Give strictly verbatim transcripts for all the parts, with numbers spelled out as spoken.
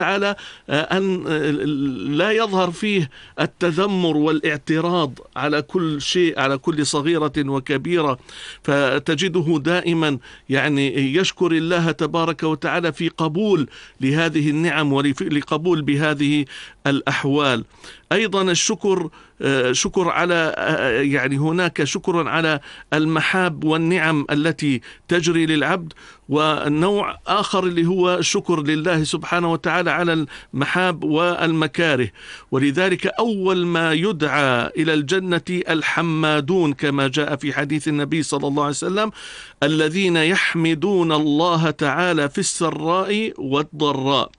تعالى أن لا يظهر فيه التذمر والاعتراض على كل شيء، على كل صغيرة وكبيرة، فتجده دائما يعني يشكر الله تبارك وتعالى في قبول لهذه النعم ولقبول بهذه الأحوال. أيضا الشكر شكر على يعني هناك شكر على المحاب والنعم التي تجري للعبد، والنوع آخر اللي هو شكر لله سبحانه وتعالى على المحاب والمكاره. ولذلك أول ما يدعى إلى الجنة الحمادون كما جاء في حديث النبي صلى الله عليه وسلم: الذين يحمدون الله تعالى في السراء والضراء.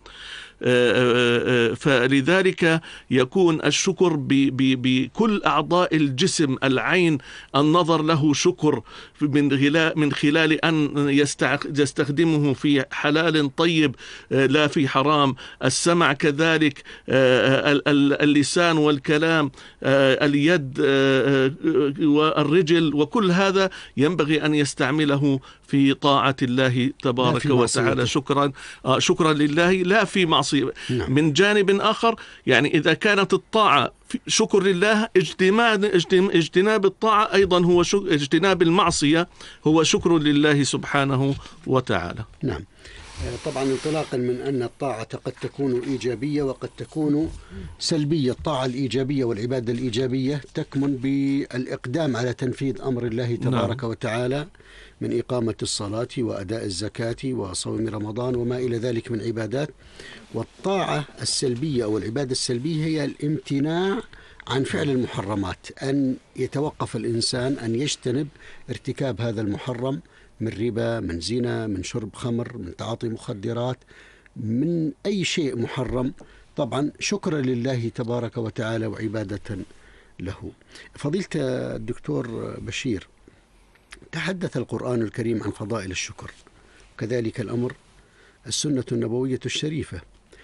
فلذلك يكون الشكر بكل أعضاء الجسم، العين النظر له شكر من خلال أن يستخدمه في حلال طيب لا في حرام، السمع كذلك، اللسان والكلام، اليد والرجل، وكل هذا ينبغي أن يستعمله في طاعة الله تبارك وتعالى، شكرا شكرا لله لا في معصية. نعم. من جانب آخر يعني إذا كانت الطاعة شكر لله، اجتناب اجتناب الطاعة أيضا هو اجتناب المعصية هو شكر لله سبحانه وتعالى. نعم. طبعا انطلاقا من أن الطاعة قد تكون إيجابية وقد تكون سلبية، الطاعة الإيجابية والعبادة الإيجابية تكمن بالإقدام على تنفيذ أمر الله تبارك نعم. وتعالى من إقامة الصلاة وأداء الزكاة وصوم رمضان وما إلى ذلك من عبادات. والطاعة السلبية أو العبادة السلبية هي الامتناع عن فعل المحرمات، أن يتوقف الإنسان أن يجتنب ارتكاب هذا المحرم من ربا، من زنا، من شرب خمر، من تعاطي مخدرات، من أي شيء محرم، طبعا شكرا لله تبارك وتعالى وعبادة له. فضيلة الدكتور بشير، تحدث القرآن الكريم عن فضائل الشكر، وكذلك الأمر السنة النبوية الشريفة.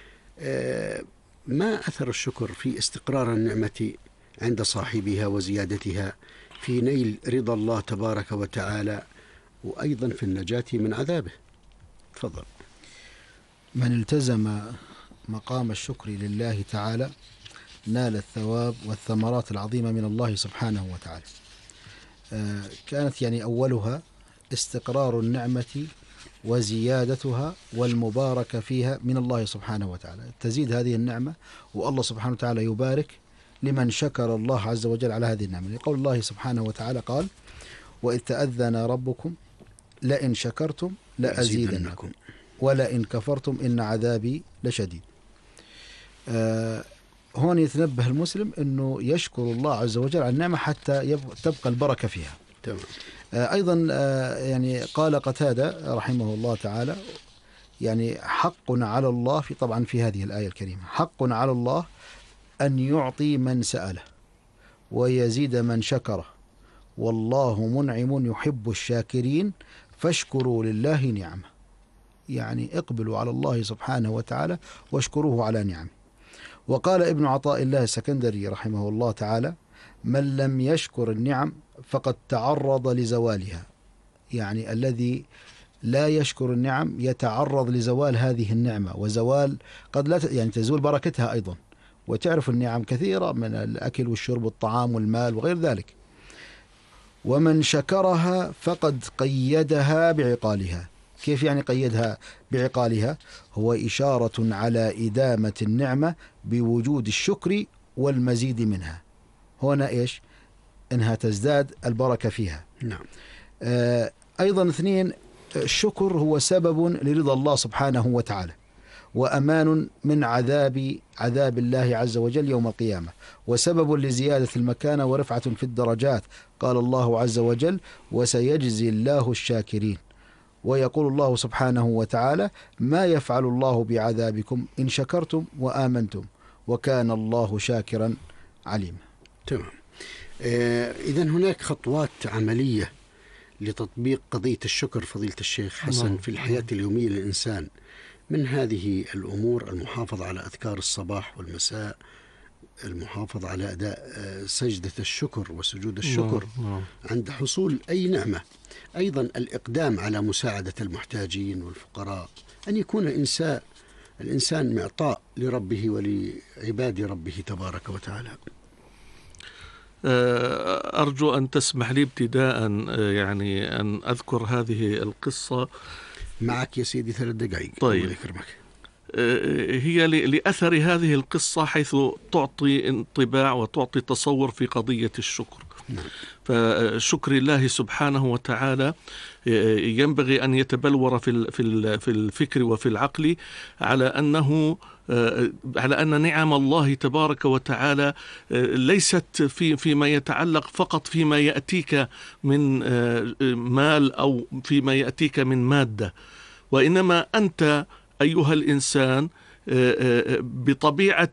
ما أثر الشكر في استقرار النعمة عند صاحبها وزيادتها في نيل رضا الله تبارك وتعالى، وأيضا في النجاة من عذابه؟ تفضل. من التزم مقام الشكر لله تعالى نال الثواب والثمرات العظيمة من الله سبحانه وتعالى. كانت يعني أولها استقرار النعمة وزيادتها والمباركة فيها من الله سبحانه وتعالى، تزيد هذه النعمة والله سبحانه وتعالى يبارك لمن شكر الله عز وجل على هذه النعمة، لقول الله سبحانه وتعالى قال: وإذ تأذن ربكم لئن شكرتم لأزيدنكم ولئن كفرتم إن عذابي لشديد. آه هون يتنبه المسلم أنه يشكر الله عز وجل على النعمة حتى تبقى البركة فيها. تمام. آه أيضا آه يعني قال قتادة رحمه الله تعالى: يعني حق على الله، في طبعا في هذه الآية الكريمة، حق على الله أن يعطي من سأله ويزيد من شكره، والله منعم يحب الشاكرين فاشكروا لله نعمه. يعني اقبلوا على الله سبحانه وتعالى واشكروه على نعمه. وقال ابن عطاء الله السكندري رحمه الله تعالى: من لم يشكر النعم فقد تعرض لزوالها. يعني الذي لا يشكر النعم يتعرض لزوال هذه النعمة، وزوال قد لا يعني تزول بركتها أيضا. وتعرف النعم كثيرة من الأكل والشرب والطعام والمال وغير ذلك. ومن شكرها فقد قيدها بعقالها. كيف يعني قيدها بعقالها؟ هو إشارة على إدامة النعمة بوجود الشكر والمزيد منها. هنا إيش؟ إنها تزداد البركة فيها. نعم. آه أيضا اثنين، الشكر هو سبب لرضا الله سبحانه وتعالى، وأمان من عذاب عذاب الله عز وجل يوم القيامة، وسبب لزيادة المكانة ورفعة في الدرجات. قال الله عز وجل: وسيجزي الله الشاكرين. ويقول الله سبحانه وتعالى: ما يفعل الله بعذابكم إن شكرتم وآمنتم وكان الله شاكرا عليما. تمام. آه إذن هناك خطوات عملية لتطبيق قضية الشكر فضيلة الشيخ حسن في الحياة اليومية للإنسان. من هذه الأمور المحافظة على أذكار الصباح والمساء، المحافظة على أداء سجدة الشكر وسجود الشكر عند حصول أي نعمة، أيضا الإقدام على مساعدة المحتاجين والفقراء، أن يكون إنسان الإنسان معطاء لربه ولعباد ربه تبارك وتعالى. أرجو أن تسمح لي ابتداء يعني أن أذكر هذه القصة معك يا سيدي ثلاث دقائق. طيب. الله يكرمك. هي لأثر هذه القصة حيث تعطي انطباع وتعطي تصور في قضية الشكر. نعم. فشكر الله سبحانه وتعالى ينبغي أن يتبلور في في الفكر وفي العقل على أنه على أن نعم الله تبارك وتعالى ليست في فيما يتعلق فقط فيما يأتيك من مال أو فيما يأتيك من مادة، وإنما أنت أيها الإنسان بطبيعة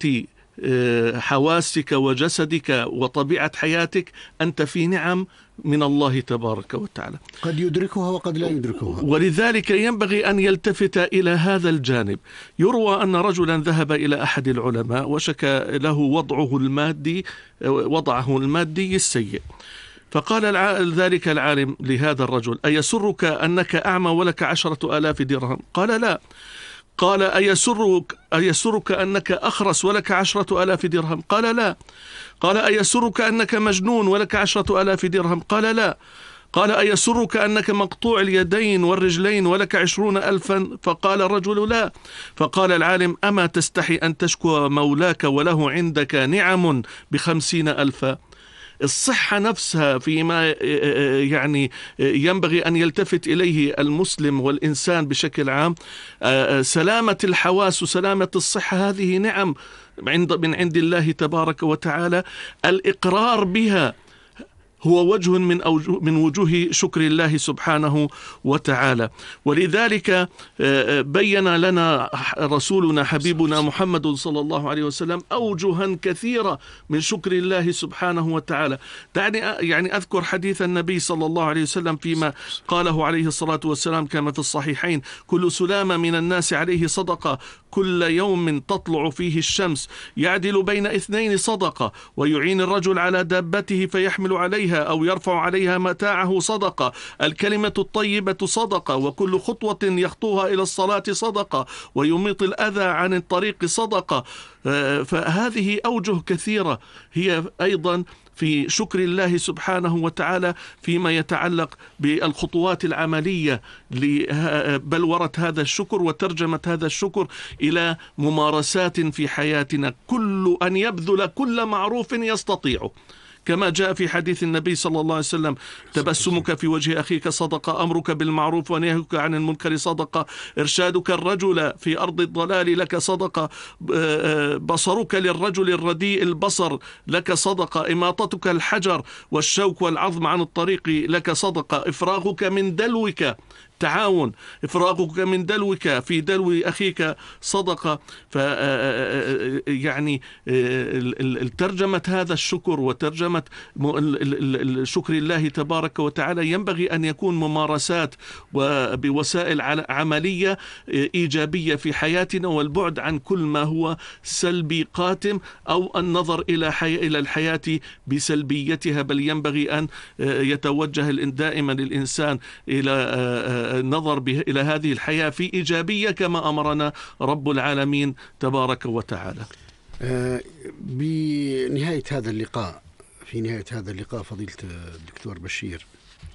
حواسك وجسدك وطبيعة حياتك أنت في نعم من الله تبارك وتعالى، قد يدركها وقد لا يدركها. ولذلك ينبغي أن يلتفت إلى هذا الجانب. يروى أن رجلا ذهب إلى أحد العلماء وشكى له وضعه المادي وضعه المادي السيء، فقال ذلك العالم لهذا الرجل: أيسرك أنك أعمى ولك عشرة آلاف درهم؟ قال: لا. قال: أيسرك, أيسرك أنك أخرس ولك عشرة آلاف درهم؟ قال: لا. قال: أيسرك أنك مجنون ولك عشرة آلاف درهم؟ قال: لا. قال: أيسرك أنك مقطوع اليدين والرجلين ولك عشرون ألفا؟ فقال الرجل: لا. فقال العالم: أما تستحي أن تشكو مولاك وله عندك نعم بخمسين ألفا؟ الصحة نفسها فيما يعني ينبغي أن يلتفت إليه المسلم والإنسان بشكل عام، سلامة الحواس وسلامة الصحة هذه نعم من عند الله تبارك وتعالى. الإقرار بها هو وجه من أوجه من وجوه شكر الله سبحانه وتعالى. ولذلك بين لنا رسولنا حبيبنا محمد صلى الله عليه وسلم أوجها كثيرة من شكر الله سبحانه وتعالى. دعني يعني أذكر حديث النبي صلى الله عليه وسلم فيما قاله عليه الصلاة والسلام كما في الصحيحين: كل سلامة من الناس عليه صدقة، كل يوم تطلع فيه الشمس يعدل بين اثنين صدقة، ويعين الرجل على دابته فيحمل عليها أو يرفع عليها متاعه صدقة، الكلمة الطيبة صدقة، وكل خطوة يخطوها إلى الصلاة صدقة، ويميط الأذى عن الطريق صدقة. فهذه أوجه كثيرة هي أيضا في شكر الله سبحانه وتعالى فيما يتعلق بالخطوات العملية لبلورة هذا الشكر وترجمة هذا الشكر إلى ممارسات في حياتنا. كل أن يبذل كل معروف يستطيعه، كما جاء في حديث النبي صلى الله عليه وسلم: تبسمك في وجه أخيك صدقة، أمرك بالمعروف ونهيك عن المنكر صدقة، إرشادك الرجل في أرض الضلال لك صدقة، بصرك للرجل الرديء البصر لك صدقة، إماطتك الحجر والشوك والعظم عن الطريق لك صدقة، إفراغك من دلوك تعاون، إفراغك من دلوك في دلو أخيك صدقة. ف يعني ترجمة هذا الشكر وترجمة شكر الله تبارك وتعالى ينبغي أن يكون ممارسات وبوسائل عملية إيجابية في حياتنا، والبعد عن كل ما هو سلبي قاتم أو النظر إلى حي... إلى الحياة بسلبيتها، بل ينبغي أن يتوجه دائما الإنسان إلى النظر إلى هذه الحياة في إيجابية كما أمرنا رب العالمين تبارك وتعالى. بنهاية هذا اللقاء في نهاية هذا اللقاء فضيلة الدكتور بشير،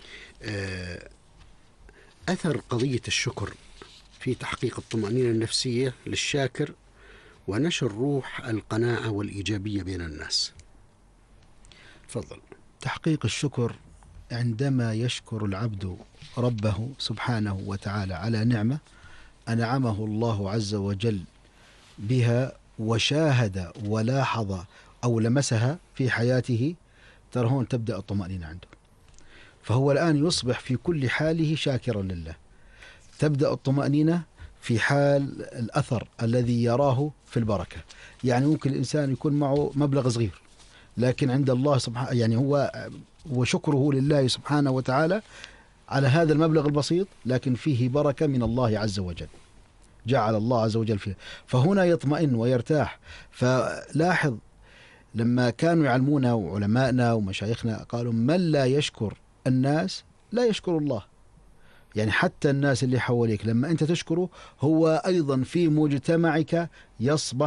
أثر قضية الشكر في تحقيق الطمأنينة النفسية للشاكر ونشر روح القناعة والإيجابية بين الناس. تفضل. تحقيق الشكر عندما يشكر العبد ربه سبحانه وتعالى على نعمة أنعمه الله عز وجل بها وشاهد ولاحظ أو لمسها في حياته، ترى هون تبدأ الطمأنينة عنده، فهو الآن يصبح في كل حاله شاكرا لله. تبدأ الطمأنينة في حال الأثر الذي يراه في البركة. يعني ممكن الإنسان يكون معه مبلغ صغير، لكن عند الله سبحانه يعني هو وشكره لله سبحانه وتعالى على هذا المبلغ البسيط، لكن فيه بركة من الله عز وجل، جعل الله عز وجل فيه، فهنا يطمئن ويرتاح. فلاحظ لما كانوا يعلمونا وعلمائنا ومشايخنا قالوا: من لا يشكر الناس لا يشكر الله. يعني حتى الناس اللي حواليك لما أنت تشكره هو أيضا في مجتمعك يصبح